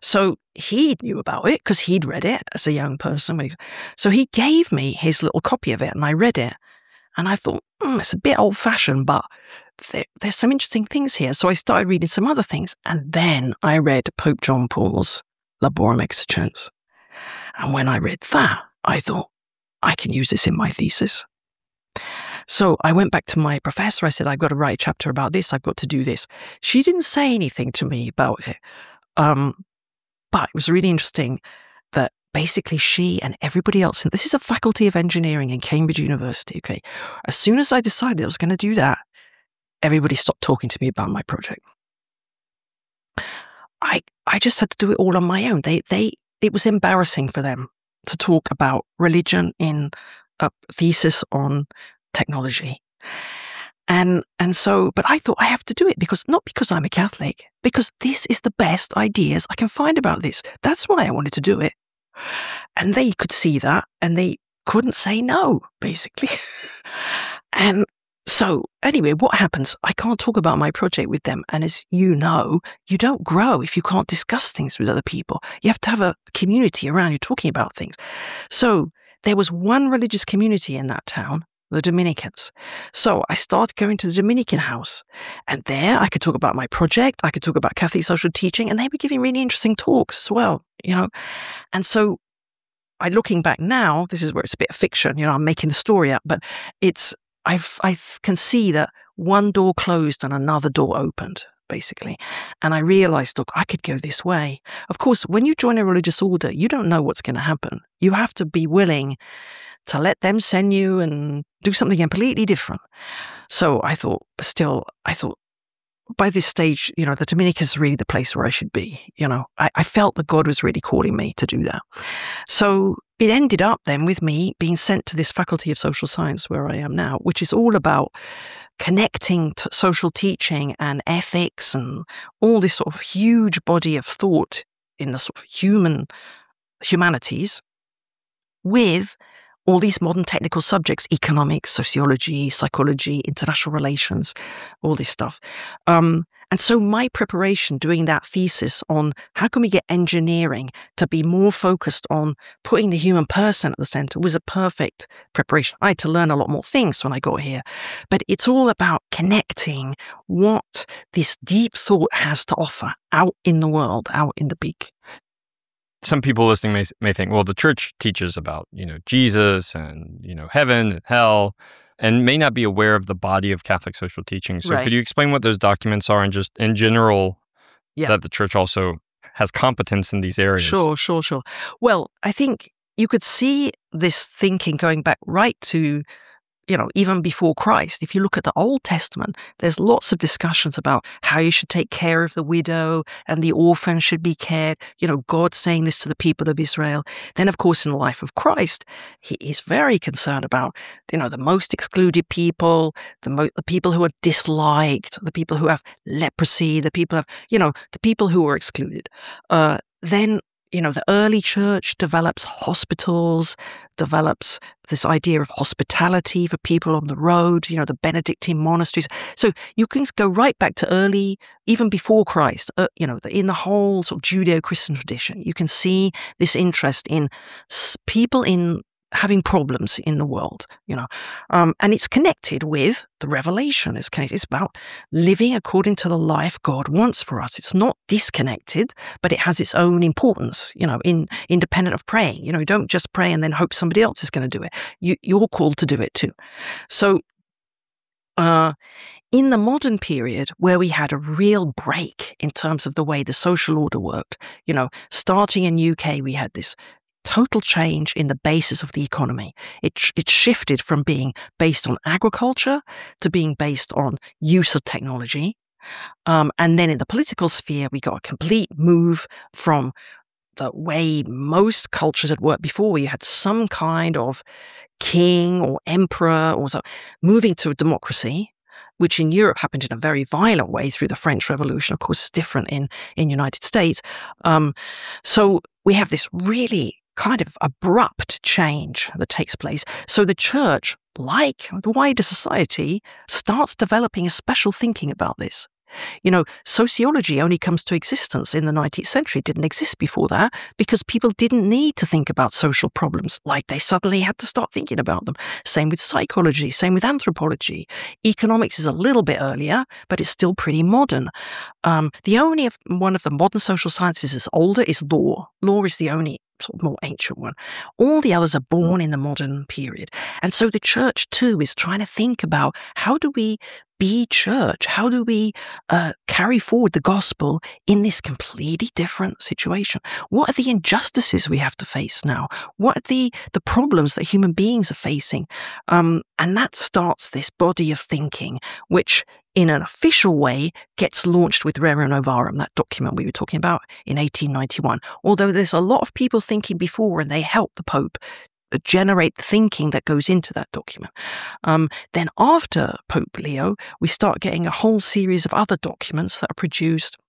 So he knew about it because he'd read it as a young person. So he gave me his little copy of it and I read it. And I thought, it's a bit old-fashioned, but there's some interesting things here. So I started reading some other things. And then I read Pope John Paul's Laborem Exercens. And when I read that, I thought, I can use this in my thesis. So I went back to my professor. I said, I've got to write a chapter about this. I've got to do this. She didn't say anything to me about it. But it was really interesting that basically she and everybody else, and this is a faculty of engineering in Cambridge University, okay? As soon as I decided I was going to do that, everybody stopped talking to me about my project. I just had to do it all on my own. It was embarrassing for them to talk about religion in a thesis on technology. And so, but I thought I have to do it not because I'm a Catholic, because this is the best ideas I can find about this. That's why I wanted to do it. And they could see that and they couldn't say no, basically. And so anyway, what happens? I can't talk about my project with them. And as you know, you don't grow if you can't discuss things with other people. You have to have a community around you talking about things. So there was one religious community in that town, the Dominicans. So I started going to the Dominican house, and there I could talk about my project. I could talk about Catholic social teaching, and they were giving really interesting talks as well, And so looking back now, this is where it's a bit of fiction, I'm making the story up, but I can see that one door closed and another door opened, basically. And I realized, look, I could go this way. Of course, when you join a religious order, you don't know what's going to happen. You have to be willing to let them send you and do something completely different. So I thought, by this stage, the Dominicans is really the place where I should be. I felt that God was really calling me to do that. So it ended up then with me being sent to this Faculty of Social Science where I am now, which is all about connecting to social teaching and ethics and all this sort of huge body of thought in the sort of humanities with all these modern technical subjects, economics, sociology, psychology, international relations, all this stuff. And so my preparation doing that thesis on how can we get engineering to be more focused on putting the human person at the center was a perfect preparation. I had to learn a lot more things when I got here, but it's all about connecting what this deep thought has to offer out in the world, out in the big. Some people listening may think, well, the church teaches about, Jesus and, heaven and hell, and may not be aware of the body of Catholic social teaching. So Could you explain what those documents are and just in general that the church also has competence in these areas? Sure. Well, I think you could see this thinking going back right to even before Christ. If you look at the Old Testament, there's lots of discussions about how you should take care of the widow and the orphan should be cared. God saying this to the people of Israel. Then, of course, in the life of Christ, he is very concerned about, the most excluded people, the people who are disliked, the people who have leprosy, the people who are excluded. Then, the early church develops hospitals, develops this idea of hospitality for people on the road, the Benedictine monasteries. So you can go right back to early, even before Christ, in the whole sort of Judeo-Christian tradition, you can see this interest in people in having problems in the world, and it's connected with the revelation. It's about living according to the life God wants for us. It's not disconnected, but it has its own importance, independent of praying. You don't just pray and then hope somebody else is going to do it. You're called to do it too. So, in the modern period, where we had a real break in terms of the way the social order worked, starting in UK, we had this total change in the basis of the economy. It shifted from being based on agriculture to being based on use of technology. And then in the political sphere, we got a complete move from the way most cultures had worked before, where you had some kind of king or emperor or so, moving to a democracy, which in Europe happened in a very violent way through the French Revolution. Of course, it's different in United States. So we have this really kind of abrupt change that takes place. So the church, like the wider society, starts developing a special thinking about this. Sociology only comes to existence in the 19th century. It didn't exist before that because people didn't need to think about social problems like they suddenly had to start thinking about them. Same with psychology, same with anthropology. Economics is a little bit earlier, but it's still pretty modern. The only one of the modern social sciences is older is law. Law is the only sort of more ancient one. All the others are born in the modern period. And so the church too is trying to think about how do we be church? How do we carry forward the gospel in this completely different situation? What are the injustices we have to face now? What are the problems that human beings are facing? And that starts this body of thinking, which in an official way gets launched with Rerum Novarum, that document we were talking about in 1891. Although there's a lot of people thinking before and they help the Pope generate the thinking that goes into that document. Then after Pope Leo, we start getting a whole series of other documents that are produced.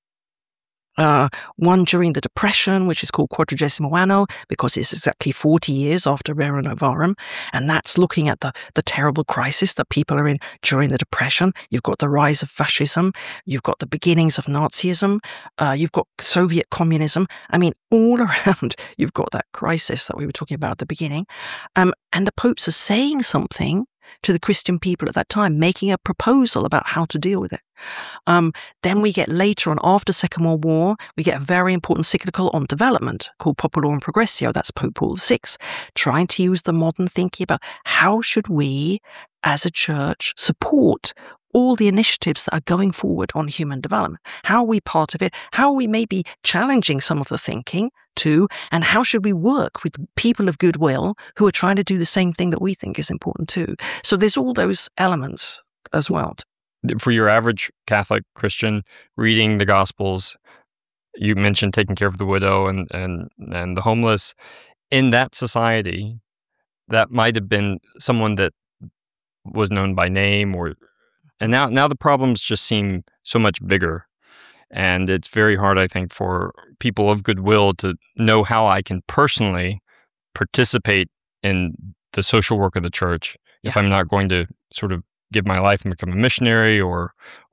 One during the Depression, which is called Quadragesimo Anno, because it's exactly 40 years after Rerum Novarum, and that's looking at the terrible crisis that people are in during the Depression. You've got the rise of fascism, you've got the beginnings of Nazism, you've got Soviet communism. I mean, all around, you've got that crisis that we were talking about at the beginning. And the popes are saying something to the Christian people at that time, making a proposal about how to deal with it. Then we get later on, after Second World War, we get a very important encyclical on development called Populorum Progressio. That's Pope Paul VI, trying to use the modern thinking about how should we, as a church, support all the initiatives that are going forward on human development. How are we part of it? How are we maybe challenging some of the thinking too? And how should we work with people of goodwill who are trying to do the same thing that we think is important too? So there's all those elements as well. For your average Catholic Christian reading the Gospels, you mentioned taking care of the widow and the homeless. In that society, that might have been someone that was known by name, and now the problems just seem so much bigger. And it's very hard, I think, for people of goodwill to know how I can personally participate in the social work of the church if I'm not going to sort of give my life and become a missionary, or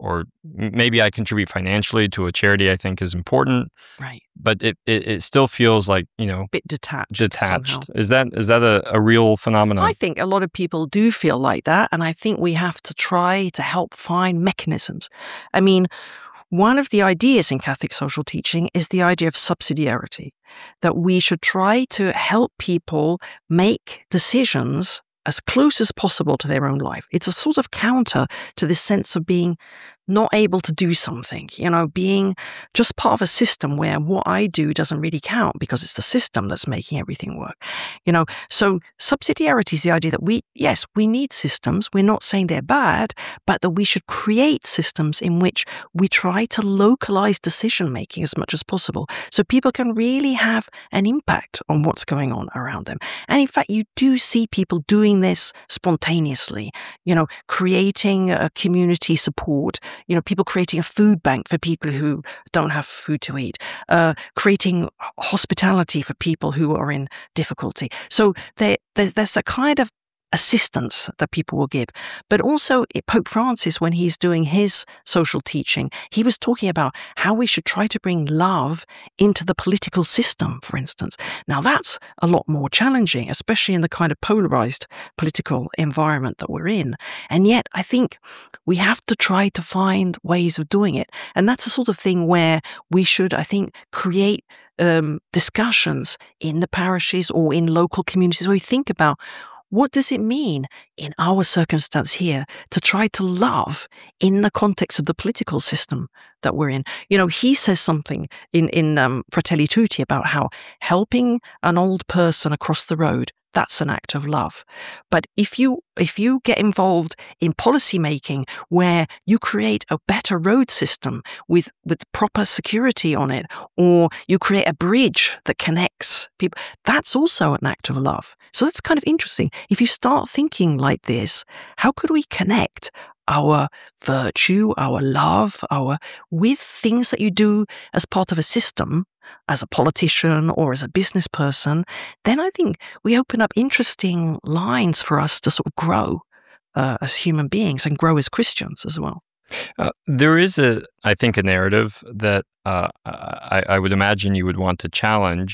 maybe I contribute financially to a charity I think is important. Right. But it still feels like, a bit detached. Somehow. Is that a real phenomenon? I think a lot of people do feel like that, and I think we have to try to help find mechanisms. I mean, one of the ideas in Catholic social teaching is the idea of subsidiarity, that we should try to help people make decisions as close as possible to their own life. It's a sort of counter to this sense of being not able to do something, being just part of a system where what I do doesn't really count because it's the system that's making everything work. So subsidiarity is the idea that we need systems. We're not saying they're bad, but that we should create systems in which we try to localize decision making as much as possible so people can really have an impact on what's going on around them. And in fact, you do see people doing this spontaneously, creating a community support, people creating a food bank for people who don't have food to eat, creating hospitality for people who are in difficulty. So there's a kind of assistance that people will give. But also Pope Francis, when he's doing his social teaching, he was talking about how we should try to bring love into the political system, for instance. Now that's a lot more challenging, especially in the kind of polarized political environment that we're in. And yet I think we have to try to find ways of doing it. And that's the sort of thing where we should, I think, create discussions in the parishes or in local communities where we think about what does it mean in our circumstance here to try to love in the context of the political system that we're in? He says something in Fratelli Tutti about how helping an old person across the road, that's an act of love. But if you get involved in policy making where you create a better road system with proper security on it, or you create a bridge that connects people, that's also an act of love. So that's kind of interesting. If you start thinking like this, how could we connect our virtue, our love, with things that you do as part of a system, as a politician or as a business person? Then I think we open up interesting lines for us to sort of grow as human beings and grow as Christians as well. There is I think, a narrative that I would imagine you would want to challenge